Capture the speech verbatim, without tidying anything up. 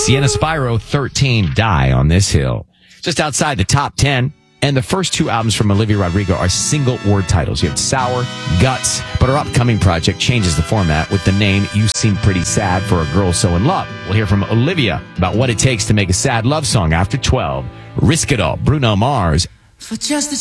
Sienna Spyro, thirteen, Die on This Hill. Just outside the top ten. And the first two albums from Olivia Rodrigo are single word titles. You have Sour, Guts, but her upcoming project changes the format with the name You Seem Pretty Sad for a Girl So in Love. We'll hear from Olivia about what it takes to make a sad love song after twelve. Risk It All, Bruno Mars. For just the